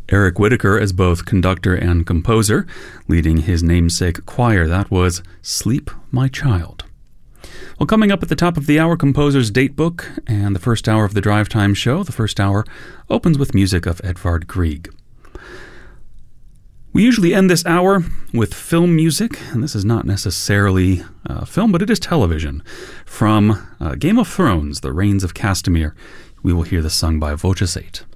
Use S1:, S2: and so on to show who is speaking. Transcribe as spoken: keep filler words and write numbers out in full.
S1: Eric Whitacre as both conductor and composer, leading his namesake choir. That was Sleep, My Child. Well, coming up at the top of the hour, composer's datebook and the first hour of the Drive Time show. The first hour opens with music of Edvard Grieg. We usually end this hour with film music, and this is not necessarily uh, film, but it is television. From uh, Game of Thrones, The Reigns of Castamere, we will hear this sung by Voces eight.